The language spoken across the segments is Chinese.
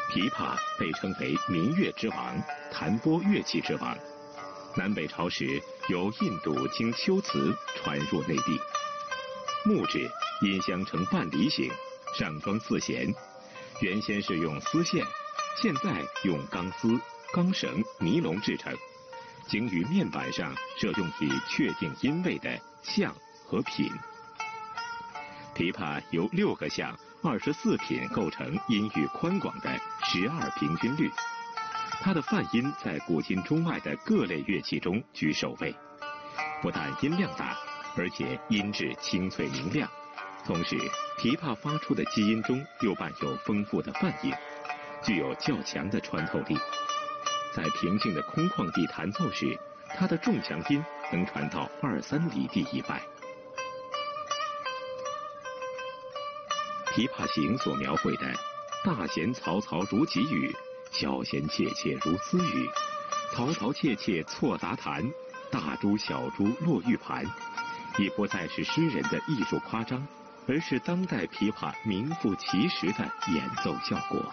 琵琶被称为民乐之王、弹拨乐器之王。南北朝时，由印度经龟兹传入内地。木质因镶成半梨形，上装4弦，原先是用丝线，现在用钢丝、钢绳、尼龙制成，经于面板上设用以确定音位的相和品。琵琶由6个相、24品构成音域宽广的12平均律。它的泛音在古今中外的各类乐器中居首位，不但音量大，而且音质清脆明亮。同时，琵琶发出的基音中又伴有丰富的泛音，具有较强的穿透力。在平静的空旷地弹奏时，它的重强音能传到2-3里地以外。《琵琶行》所描绘的大弦嘈嘈如急雨，小弦切切如私语，嘈嘈切切错杂弹，大珠小珠落玉盘，已不再是诗人的艺术夸张，而是当代琵琶名副其实的演奏效果。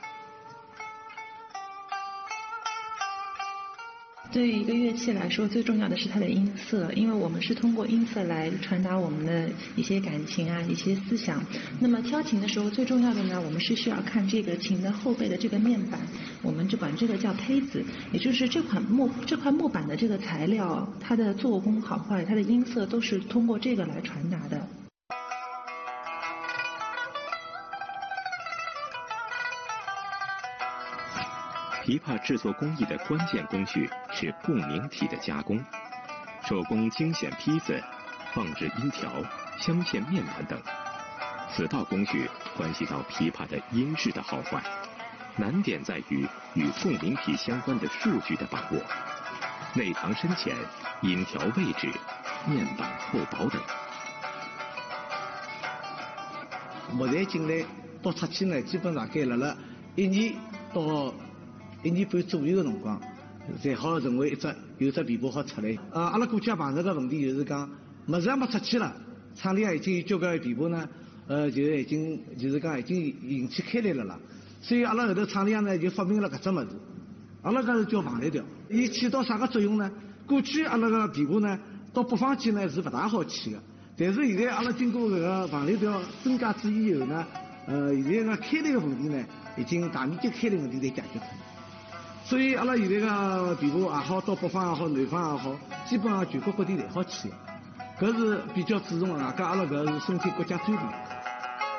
对于一个乐器来说，最重要的是它的音色，因为我们是通过音色来传达我们的一些感情啊、一些思想。那么挑琴的时候，最重要的呢，我们是需要看这个琴的后背的这个面板，我们就管这个叫胚子，也就是这块木板的这个材料，它的做工好坏，它的音色都是通过这个来传达的。 琵琶制作工艺的关键工序是共鸣体的加工，手工精选坯子、放置音条、镶嵌面板等。此道工序关系到琵琶的音质的好坏，难点在于与共鸣体相关的数据的把握，内藏深浅、音条位置、面板厚薄等。 目前进来到出去呢，基本上该辣了1年到1年半左右的辰光，才好成为有只琵琶好出来。阿拉过去碰着个问题就是讲，么子也没出去了，厂里已经有交关琵琶呢，就已经引起开来了啦。所以阿拉后头厂里向呢就发明了搿只么子，阿拉搿是叫防雷条。伊起到啥个作用呢？过去阿拉个琵琶呢，到北方去呢是不大好起的，但是现在阿拉经过搿个防雷条增加之以后呢，现在个开来个问题呢，已经大面积开来问题侪解决脱了。所以阿拉现在个琵琶也好，到北方也好，南方也好，基本上全国各地侪好起。搿是比较注重外加阿拉搿是身体国家专利。